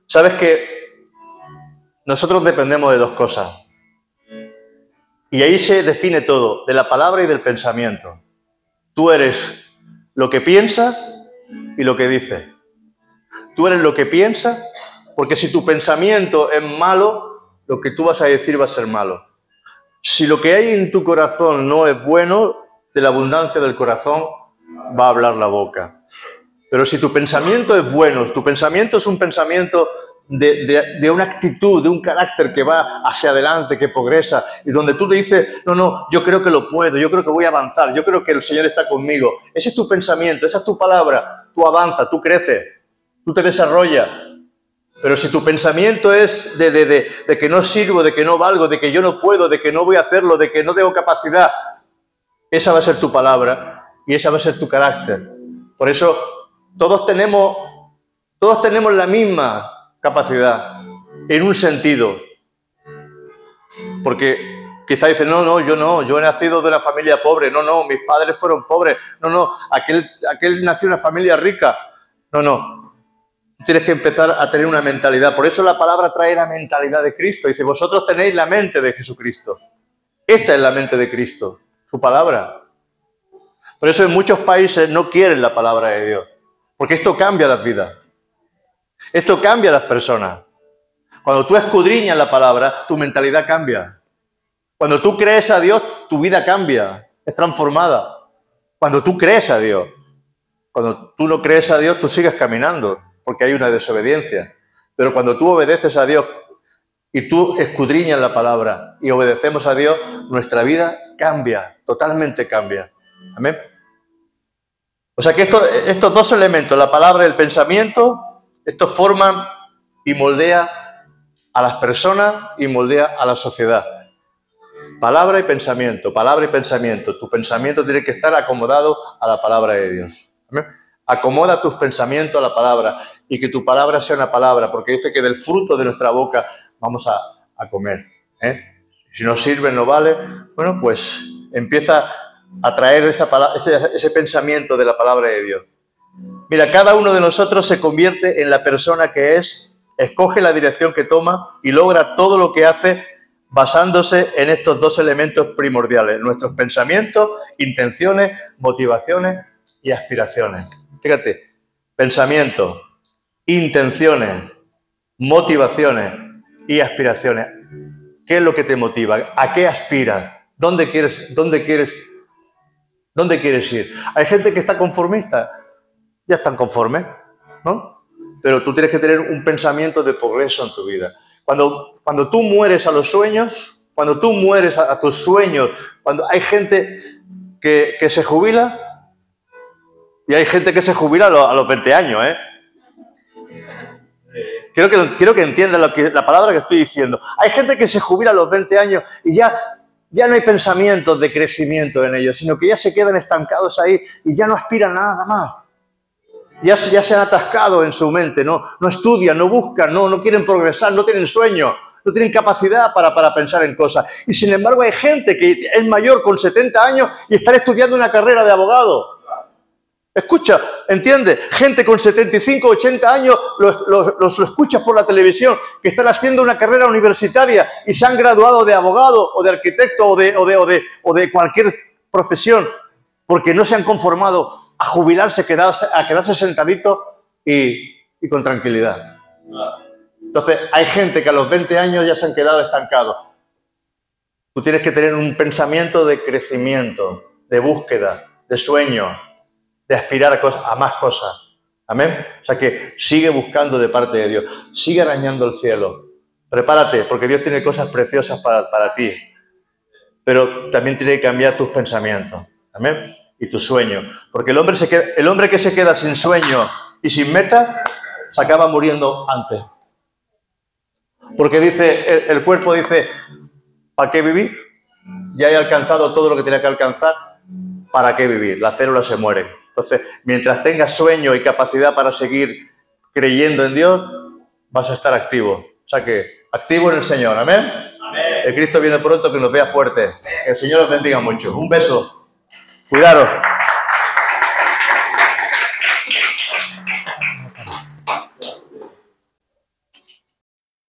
Sabes que nosotros dependemos de dos cosas. Y ahí se define todo, de la palabra y del pensamiento. Tú eres lo que piensas y lo que dices. Tú eres lo que piensas, porque si tu pensamiento es malo, lo que tú vas a decir va a ser malo. Si lo que hay en tu corazón no es bueno, de la abundancia del corazón va a hablar la boca. Pero si tu pensamiento es bueno, tu pensamiento es un pensamiento de una actitud, de un carácter que va hacia adelante, que progresa, y donde tú te dices, no, yo creo que lo puedo, yo creo que voy a avanzar, yo creo que el Señor está conmigo. Ese es tu pensamiento, esa es tu palabra, tú avanzas, tú creces, tú te desarrollas. Pero si tu pensamiento es de que no sirvo, de que no valgo, de que yo no puedo, de que no voy a hacerlo, de que no tengo capacidad, esa va a ser tu palabra y esa va a ser tu carácter. Por eso todos tenemos la misma capacidad, en un sentido. Porque quizá dicen, no, yo he nacido de una familia pobre, no, mis padres fueron pobres, no, aquel nació en una familia rica. No. Tienes que empezar a tener una mentalidad. Por eso la palabra trae la mentalidad de Cristo. Dice, vosotros tenéis la mente de Jesucristo. Esta es la mente de Cristo, su palabra. Por eso en muchos países no quieren la palabra de Dios. Porque esto cambia las vidas. Esto cambia a las personas. Cuando tú escudriñas la palabra, tu mentalidad cambia. Cuando tú crees a Dios, tu vida cambia, es transformada. Cuando tú crees a Dios. Cuando tú no crees a Dios, tú sigues caminando, porque hay una desobediencia. Pero cuando tú obedeces a Dios y tú escudriñas la palabra y obedecemos a Dios, nuestra vida cambia, totalmente cambia. Amén. O sea que estos dos elementos, la palabra y el pensamiento, estos forman y moldean a las personas y moldea a la sociedad. Palabra y pensamiento, palabra y pensamiento. Tu pensamiento tiene que estar acomodado a la palabra de Dios. ¿Amén? Acomoda tus pensamientos a la palabra y que tu palabra sea una palabra, porque dice que del fruto de nuestra boca vamos a comer. Si no sirve, no vale. Bueno, pues empieza a traer ese pensamiento de la palabra de Dios. Mira, cada uno de nosotros se convierte en la persona que es, escoge la dirección que toma y logra todo lo que hace basándose en estos dos elementos primordiales, nuestros pensamientos, intenciones, motivaciones y aspiraciones. Fíjate, pensamientos, intenciones, motivaciones y aspiraciones. ¿Qué es lo que te motiva? ¿A qué aspiras? ¿Dónde quieres ir? Hay gente que está conformista, ya están conformes, ¿no? Pero tú tienes que tener un pensamiento de progreso en tu vida. Cuando tú mueres a los sueños, cuando tú mueres a tus sueños, cuando hay gente que se jubila, y hay gente que se jubila a los 20 años, ¿eh? Quiero que entiendan la palabra que estoy diciendo. Hay gente que se jubila a los 20 años y ya no hay pensamientos de crecimiento en ellos, sino que ya se quedan estancados ahí y ya no aspiran a nada más. Ya se han atascado en su mente, no estudian, no buscan, no quieren progresar, no tienen sueño, no tienen capacidad para pensar en cosas. Y sin embargo hay gente que es mayor con 70 años y está estudiando una carrera de abogado. Escucha, entiende, gente con 75, 80 años, los escuchas por la televisión, que están haciendo una carrera universitaria y se han graduado de abogado o de arquitecto o de cualquier profesión, porque no se han conformado a jubilarse, a quedarse sentaditos y con tranquilidad. Entonces, hay gente que a los 20 años ya se han quedado estancados. Tú tienes que tener un pensamiento de crecimiento, de búsqueda, de sueño, de aspirar a más cosas. Amén. O sea que sigue buscando de parte de Dios. Sigue arañando el cielo. Prepárate, porque Dios tiene cosas preciosas para ti. Pero también tiene que cambiar tus pensamientos. Amén. Y tus sueños. Porque el hombre que se queda sin sueño y sin meta, se acaba muriendo antes. Porque dice, el cuerpo dice, ¿para qué vivir? Ya he alcanzado todo lo que tenía que alcanzar. ¿Para qué vivir? Las células se mueren. Entonces, mientras tengas sueño y capacidad para seguir creyendo en Dios, vas a estar activo. O sea que, activo en el Señor. ¿Amén? Amén. El Cristo viene pronto, que nos vea fuertes. Que el Señor los bendiga mucho. Un beso. Cuidaros.